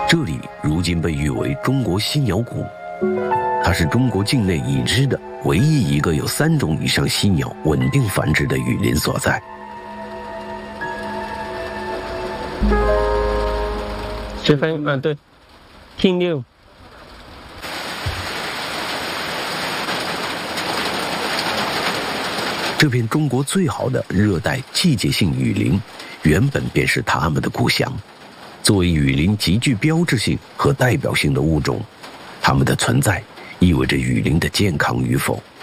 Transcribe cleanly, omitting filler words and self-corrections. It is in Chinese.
这里如今被誉为中国犀鸟谷，它是中国境内已知的唯一一个有3种以上犀鸟稳定繁殖的雨林所在。 10分，对，听6。 这片中国最好的热带季节性雨林，原本便是它们的故乡。作为雨林极具标志性和代表性的物种，它们的存在意味着雨林的健康与否。